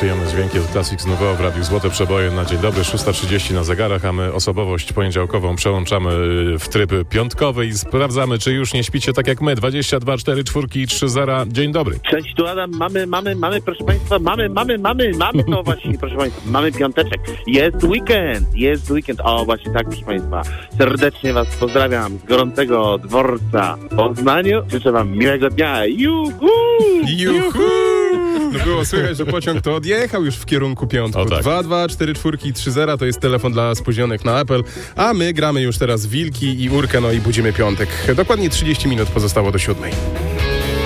Przyjemne dźwięki od Classics Nouveau w Radiu Złote Przeboje na dzień dobry, 6:30 na zegarach, a my osobowość poniedziałkową przełączamy w tryb piątkowy i sprawdzamy, czy już nie śpicie tak jak my. 22 4 4 3 0. Dzień dobry. Cześć, tu Adam. Mamy, proszę Państwa, mamy, no właśnie, proszę Państwa, mamy piąteczek. Jest weekend. O, właśnie tak, proszę Państwa. Serdecznie Was pozdrawiam z gorącego dworca w Poznaniu. Życzę Wam miłego dnia. Juhu! No było słychać, że pociąg to odjechał już w kierunku piątku. O tak. 2, 2, 4, 4, 3, 0 to jest telefon dla spóźnionych na Apple, a my gramy już teraz Wilki i Urkę, no i budzimy piątek. Dokładnie 30 minut pozostało do 7.